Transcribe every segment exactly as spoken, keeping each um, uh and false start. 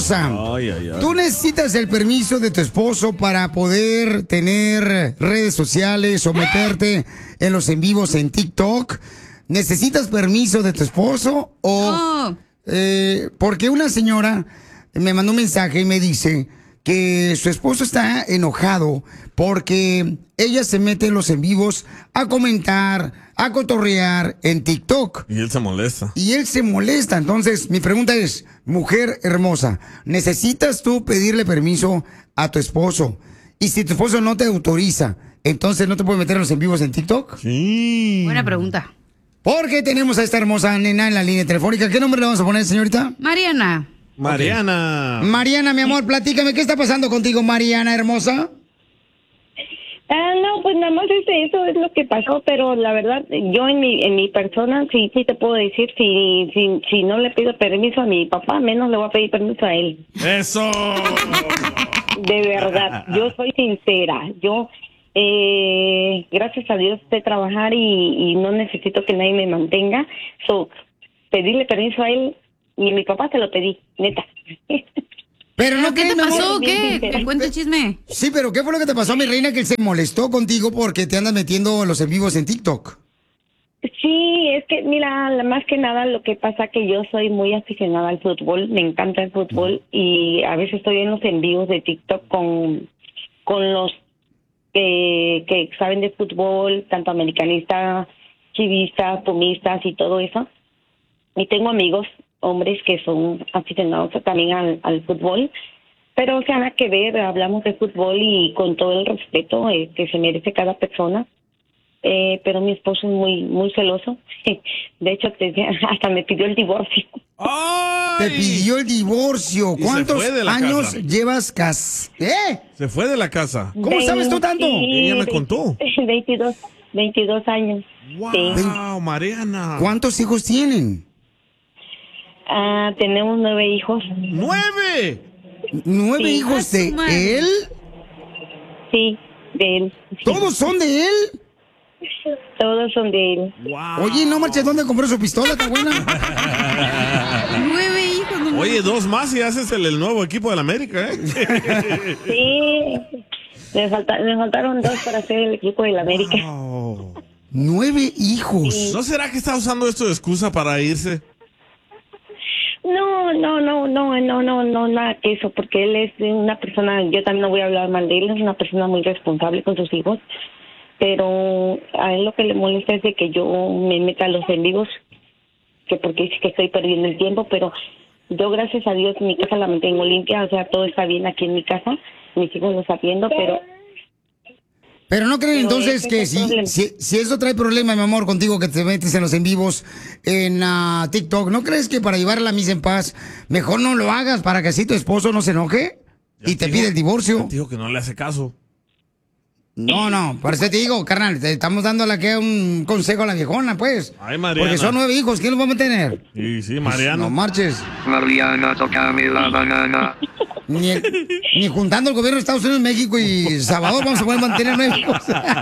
hermosa. Ay, ay, ay. ¿Tú necesitas el permiso de tu esposo para poder tener redes sociales o meterte en los en vivos en TikTok? ¿Necesitas permiso de tu esposo o...? No. Eh, porque una señora me mandó un mensaje y me dice que su esposo está enojado porque ella se mete en los en vivos a comentar, a cotorrear en TikTok. Y él se molesta. Y él se molesta. Entonces, mi pregunta es, mujer hermosa, ¿necesitas tú pedirle permiso a tu esposo? Y si tu esposo no te autoriza, entonces no te puedes meter en los en vivos en TikTok. Sí. Buena pregunta. Porque tenemos a esta hermosa nena en la línea telefónica. ¿Qué nombre le vamos a poner, señorita? Mariana. Mariana. Okay. Mariana, mi amor, platícame, ¿qué está pasando contigo, Mariana hermosa? Ah, no, pues nada más es eso es lo que pasó, pero la verdad, yo en mi en mi persona sí sí te puedo decir, si si si no le pido permiso a mi papá, menos le voy a pedir permiso a él. ¡Eso! De verdad, yo soy sincera, yo eh, gracias a Dios sé trabajar y, y no necesito que nadie me mantenga, so, pedirle permiso a él y a mi papá se lo pedí, neta. Pero no, ¿Qué te mi amor? pasó? ¿Qué? ¿Te cuento el chisme? Sí, pero ¿qué fue lo que te pasó, mi reina, que él se molestó contigo porque te andas metiendo los en vivos en TikTok? Sí, es que mira, la- más que nada lo que pasa que yo soy muy aficionada al fútbol, me encanta el fútbol y a veces estoy en los envíos de TikTok con con los que, que saben de fútbol, tanto americanistas, chivistas, pumistas y todo eso. Y tengo amigos, hombres que son aficionados también al, al fútbol, pero o sea, nada que ver, hablamos de fútbol y con todo el respeto eh, que se merece cada persona. Eh, pero mi esposo es muy muy celoso. De hecho, te- hasta me pidió el divorcio. ¡Ay! Te pidió el divorcio. Y se ¿Cuántos fue de la años casa. llevas cas... ¿Eh? Se fue de la casa. ¿Cómo sabes tú tanto? Ella me contó. veintidós, veintidós años. ¡Wow, Sí. Mariana! ¿Cuántos hijos tienen? Ah, tenemos nueve hijos. ¡Nueve! ¿Nueve Sí. hijos A su de madre. él? Sí, de él. Sí. ¿Todos son de él? Todos son de él. Wow. Oye, no marches, ¿dónde compró su pistola tan buena? Nueve hijos. No Oye, dos más y haces el, el nuevo equipo del América, ¿eh? Sí. Me, falta, me faltaron dos para hacer el equipo del América. Wow. Nueve hijos. ¿No será que está usando esto de excusa para irse? No, no, no, no, no, no, no, nada que eso, porque él es una persona, yo también no voy a hablar mal de él, es una persona muy responsable con sus hijos, pero a él lo que le molesta es de que yo me meta a los en vivos, que porque dice que estoy perdiendo el tiempo, pero yo gracias a Dios mi casa la mantengo limpia, o sea, todo está bien aquí en mi casa, mis hijos lo están viendo, pero... Pero no creen Pero entonces ese que es el si, problema. si, si eso trae problema, mi amor, contigo, que te metes en los en vivos en ah, TikTok, ¿no crees que para llevar la misa en paz, mejor no lo hagas para que así tu esposo no se enoje y te dijo- pide el divorcio? Dijo que no le hace caso. No, no, por eso te digo, carnal, te estamos dando la que un consejo a la viejona, pues. Ay, Mariana. Porque son nueve hijos, ¿quién los va a mantener? Sí, sí, Mariana. No marches. Mariana, tócame la banana. Ni, el- ni juntando el gobierno de Estados Unidos, México y Salvador vamos a poder mantener nueve hijos.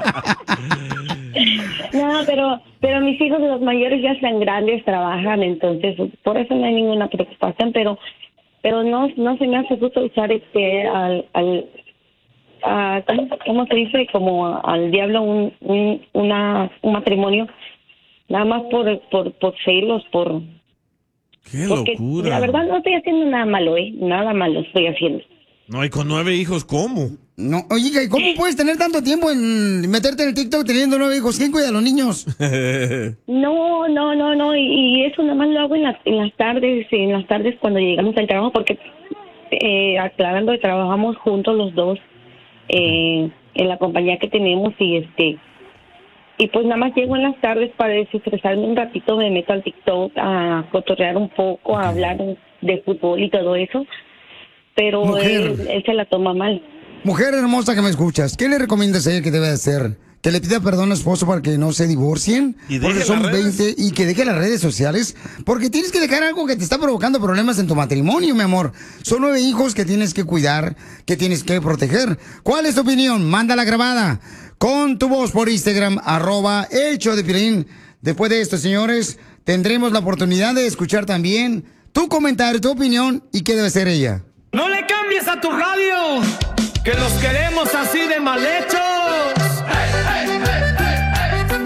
No, pero pero mis hijos los mayores ya están grandes, trabajan, entonces por eso no hay ninguna preocupación, pero pero no no se me hace justo usar este al al a, ¿cómo, cómo se dice? Como al diablo un un, una, un matrimonio, nada más por por por celos, por ¡Qué porque locura! la verdad no estoy haciendo nada malo, eh, nada malo estoy haciendo. No, y con nueve hijos, ¿cómo? No, oye, ¿y cómo puedes tener tanto tiempo en meterte en el TikTok teniendo nueve hijos? ¿Quién cuida a los niños? No, no, no, no, y, y eso nada más lo hago en, las en las tardes, en las tardes cuando llegamos al trabajo, porque eh, aclarando que trabajamos juntos los dos eh, en la compañía que tenemos y este y pues nada más llego en las tardes para desestresarme un ratito, me meto al TikTok a cotorrear un poco, a hablar de fútbol y todo eso, pero Mujer. él, él se la toma mal. Mujer hermosa que me escuchas, ¿qué le recomiendas a ella que debe hacer? ¿Que le pida perdón a su esposo para que no se divorcien? Y deje porque las son redes. veinte y que deje las redes sociales. Porque tienes que dejar algo que te está provocando problemas en tu matrimonio, mi amor. Son nueve hijos que tienes que cuidar, que tienes que proteger. ¿Cuál es tu opinión? Mándala grabada con tu voz por Instagram, arroba el show de Piolín. Después de esto, señores, tendremos la oportunidad de escuchar también tu comentario, tu opinión y qué debe ser ella. No le cambies a tu radio, que los queremos así de mal hechos. Hey, hey, hey, hey,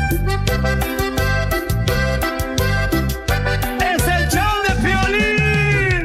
hey. Es el show de Piolín.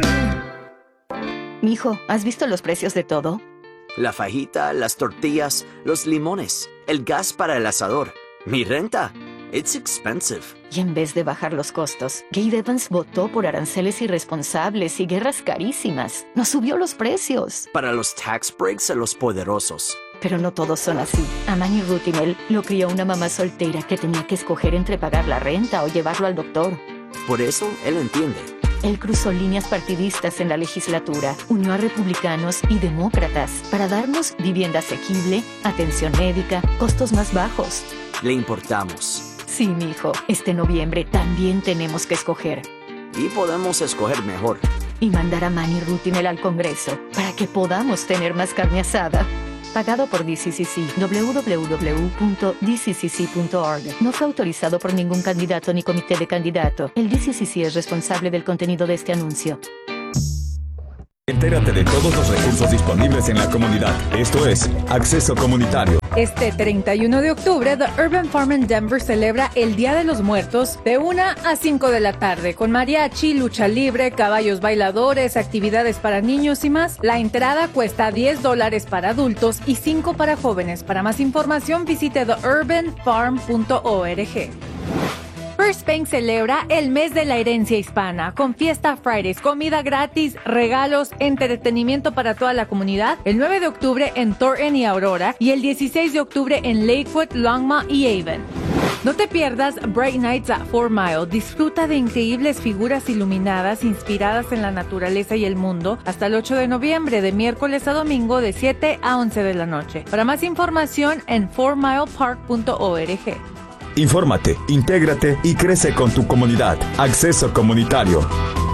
Mijo, ¿has visto los precios de todo? La fajita, las tortillas, los limones, el gas para el asador, mi renta. It's expensive. Y en vez de bajar los costos, Gabe Evans votó por aranceles irresponsables y guerras carísimas. Nos subió los precios. Para los tax breaks a los poderosos. Pero no todos son así. A Manny Rutinel lo crió una mamá soltera que tenía que escoger entre pagar la renta o llevarlo al doctor. Por eso, él entiende. Él cruzó líneas partidistas en la legislatura, unió a republicanos y demócratas para darnos vivienda asequible, atención médica, costos más bajos. Le importamos. Sí, mijo, este noviembre también tenemos que escoger. Y podemos escoger mejor. Y mandar a Manny Rutinel al Congreso para que podamos tener más carne asada. Pagado por D C C C. doble u doble u doble u punto d c c c punto org. No fue autorizado por ningún candidato ni comité de candidato. El D C C C es responsable del contenido de este anuncio. Entérate de todos los recursos disponibles en la comunidad. Esto es Acceso Comunitario. Este treinta y uno de octubre, The Urban Farm en Denver celebra el Día de los Muertos de una a cinco de la tarde con mariachi, lucha libre, caballos bailadores, actividades para niños y más. La entrada cuesta diez dólares para adultos y cinco para jóvenes. Para más información visite the urban farm punto org. First Bank celebra el mes de la herencia hispana con Fiesta Fridays, comida gratis, regalos, entretenimiento para toda la comunidad. El nueve de octubre en Thornton y Aurora y el dieciséis de octubre en Lakewood, Longmont y Avon. No te pierdas Bright Nights at Four Mile. Disfruta de increíbles figuras iluminadas inspiradas en la naturaleza y el mundo hasta el ocho de noviembre, de miércoles a domingo de siete a once de la noche. Para más información en four mile park punto org. Infórmate, intégrate y crece con tu comunidad. Acceso Comunitario.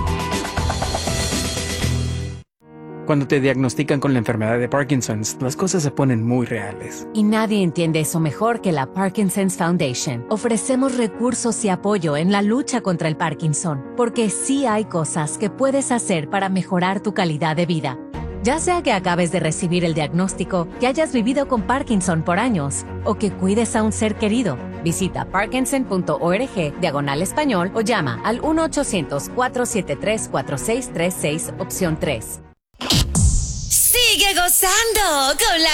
Cuando te diagnostican con la enfermedad de Parkinson's, las cosas se ponen muy reales. Y nadie entiende eso mejor que la Parkinson's Foundation. Ofrecemos recursos y apoyo en la lucha contra el Parkinson, porque sí hay cosas que puedes hacer para mejorar tu calidad de vida. Ya sea que acabes de recibir el diagnóstico, que hayas vivido con Parkinson por años, o que cuides a un ser querido, visita parkinson punto org, diagonal español, o llama al uno ochocientos, cuatro siete tres, cuatro seis tres seis, opción tres. Sigue gozando con la